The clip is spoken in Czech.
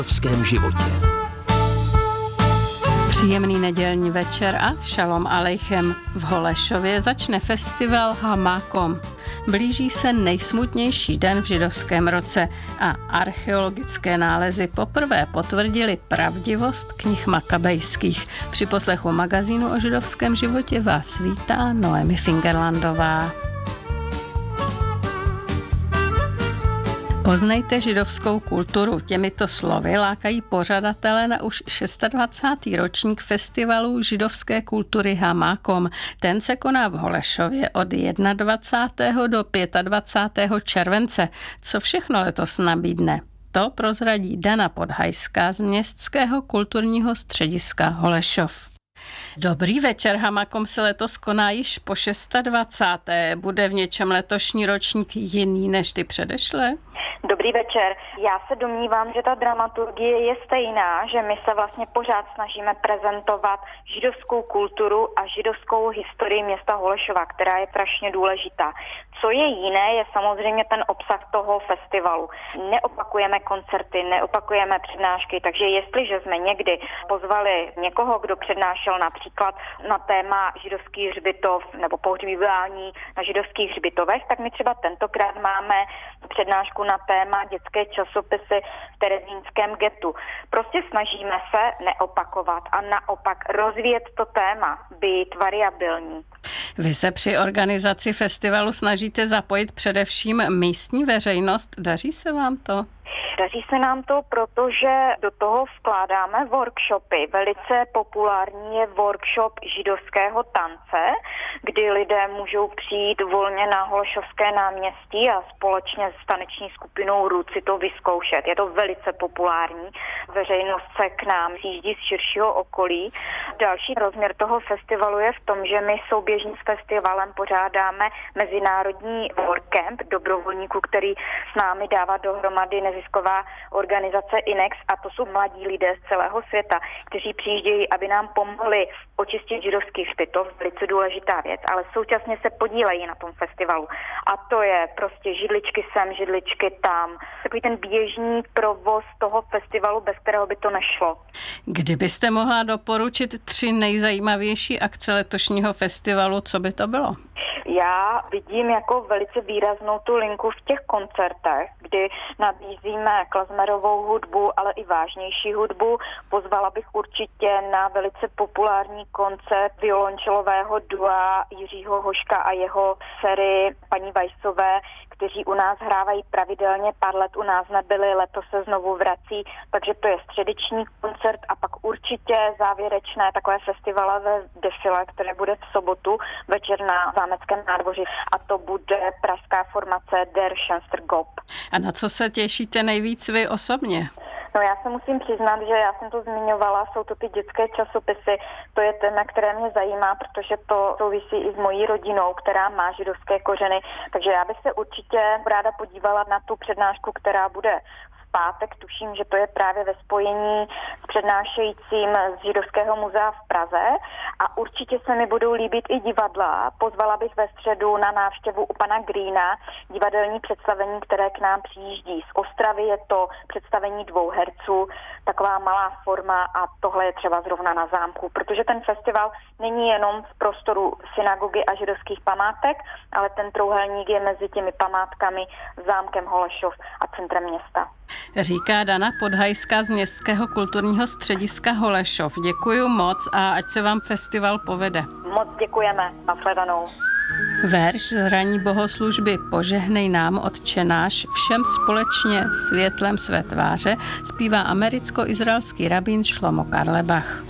židovském životě. Příjemný nedělní večer a šalom alejchem. V Holešově začne festival Hamakom. Blíží se nejsmutnější den v židovském roce a archeologické nálezy poprvé potvrdily pravdivost knih makabejských. Při poslechu magazínu o židovském životě vás vítá Noemi Fingerlandová. Poznejte židovskou kulturu. Těmito slovy lákají pořadatelé na už 26. ročník festivalu židovské kultury Hamakom. Ten se koná v Holešově od 21. do 25. července. Co všechno letos nabídne? To prozradí Dana Podhajská z Městského kulturního střediska Holešov. Dobrý večer, Hamakom se letos koná již po 26. Bude v něčem letošní ročník jiný než ty předešlé? Dobrý večer. Já se domnívám, že ta dramaturgie je stejná, že my se vlastně pořád snažíme prezentovat židovskou kulturu a židovskou historii města Holešova, která je strašně důležitá. Co je jiné, je samozřejmě ten obsah toho festivalu. Neopakujeme koncerty, neopakujeme přednášky, takže jestliže jsme někdy pozvali někoho, kdo přednášel například na téma židovský hřbitov nebo pohřbívání na židovských hřbitovech, tak my třeba tentokrát máme přednášku na téma dětské časopisy v terezínském getu. Prostě snažíme se neopakovat a naopak rozvíjet to téma, být variabilní. Vy se při organizaci festivalu snažíte zapojit především místní veřejnost. Daří se vám to? Daří se nám to, protože do toho vkládáme workshopy. Velice populární je workshop židovského tance, kdy lidé můžou přijít volně na Holešovské náměstí a společně s taneční skupinou Růd si to vyzkoušet. Je to velice populární. Veřejnost se k nám přijíždí z širšího okolí. Další rozměr toho festivalu je v tom, že my souběžně s festivalem pořádáme mezinárodní workcamp dobrovolníků, který s námi dává dohromady nezisková organizace INEX, a to jsou mladí lidé z celého světa, kteří přijíždějí, aby nám pomohli očistit židovský hřbitov, velice důležitá věc, ale současně se podílejí na tom festivalu. A to je prostě židličky sem, židličky tam. Takový ten běžný provoz toho festivalu, bez kterého by to nešlo. Kdybyste mohla doporučit 3 nejzajímavější akce letošního festivalu, co by to bylo? Já vidím jako velice výraznou tu linku v těch koncertech, kdy nabízíme klezmerovou hudbu, ale i vážnější hudbu. Pozvala bych určitě na velice populární koncert violončelového dua Jiřího Hoška a jeho dcery paní Vajsové, kteří u nás hrávají pravidelně, pár let u nás nebyli, letos se znovu vrací, takže to je středeční koncert a pak určitě závěrečné takové festivalové defile, které bude v sobotu večer na Zámeckém nádvoří, a to bude pražská formace Der Schönster Gob. A na co se těšíte nejvíc vy osobně? No, já se musím přiznat, že já jsem to zmiňovala, jsou to ty dětské časopisy, to je téma, které mě zajímá, protože to souvisí i s mojí rodinou, která má židovské kořeny, takže já bych se určitě ráda podívala na tu přednášku, která bude v pátek, tuším, že to je právě ve spojení s přednášejícím z Židovského muzea v Praze, a určitě se mi budou líbit i divadla. Pozvala bych ve středu na návštěvu u pana Greena divadelní představení, které k nám přijíždí z Ostravy. Je to představení 2 herců, taková malá forma, a tohle je třeba zrovna na zámku, protože ten festival není jenom v prostoru synagogy a židovských památek, ale ten trojúhelník je mezi těmi památkami, zámkem Holešov a centrem města. Říká Dana Podhajská z Městského kulturního střediska Holešov. Děkuju moc a ať se vám festival povede. Moc děkujeme. Nashledanou. Verš z ranní bohoslužby Požehnej nám, Otče náš, všem společně světlem své tváře zpívá americko-izraelský rabín Šlomo Carlebach.